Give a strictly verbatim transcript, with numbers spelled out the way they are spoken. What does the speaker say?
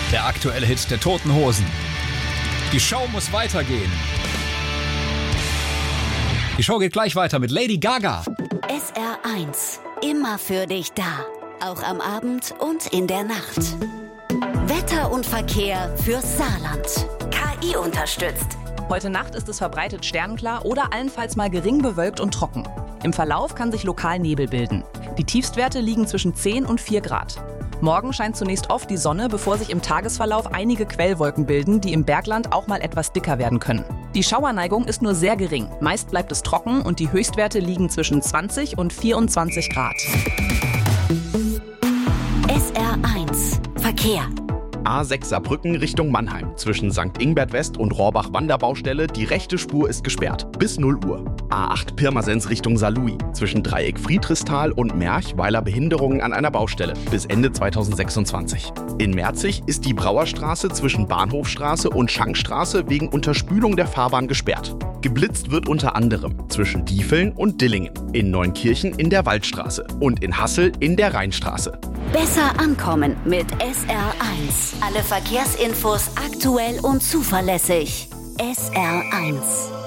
Der aktuelle Hit der Toten Hosen. Die Show muss weitergehen. Die Show geht gleich weiter mit Lady Gaga. S R eins. Immer für dich da. Auch am Abend und in der Nacht. Wetter und Verkehr fürs Saarland. K I unterstützt. Heute Nacht ist es verbreitet sternklar oder allenfalls mal gering bewölkt und trocken. Im Verlauf kann sich lokal Nebel bilden. Die Tiefstwerte liegen zwischen zehn und vier Grad. Morgen scheint zunächst oft die Sonne, bevor sich im Tagesverlauf einige Quellwolken bilden, die im Bergland auch mal etwas dicker werden können. Die Schauerneigung ist nur sehr gering. Meist bleibt es trocken und die Höchstwerte liegen zwischen zwanzig und vierundzwanzig Grad. S R eins. Verkehr. A sechs Saarbrücken Richtung Mannheim. Zwischen Sankt Ingbert West und Rohrbach-Wanderbaustelle. Die rechte Spur ist gesperrt. Bis null Uhr. A acht Pirmasens Richtung Saarlouis. Zwischen Dreieck Friedrichsthal und Merch, weiler Behinderungen an einer Baustelle. Bis Ende zweitausendsechsundzwanzig. In Merzig ist die Brauerstraße zwischen Bahnhofstraße und Schankstraße wegen Unterspülung der Fahrbahn gesperrt. Geblitzt wird unter anderem zwischen Diefeln und Dillingen. In Neunkirchen in der Waldstraße. Und in Hassel in der Rheinstraße. Besser ankommen mit S R eins. Alle Verkehrsinfos aktuell und zuverlässig. S R eins.